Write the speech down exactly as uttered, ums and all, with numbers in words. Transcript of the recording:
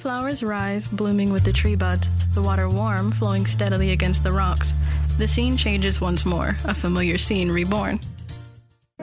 flowers rise, blooming with the tree buds, the water warm, flowing steadily against the rocks. The scene changes once more, a familiar scene reborn.